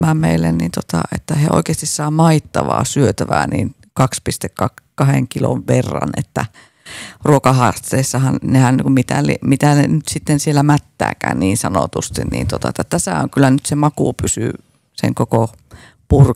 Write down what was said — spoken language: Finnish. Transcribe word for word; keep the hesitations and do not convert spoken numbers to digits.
meille, niin tota, että he oikeasti saa maittavaa syötävää niin kaksi pilkku kaksi kilon verran, että ruokahaasteissahan nehän mitä, mitä ne nyt sitten siellä mättääkään niin sanotusti, niin tota, että tässä on kyllä nyt se maku pysyy sen koko pur,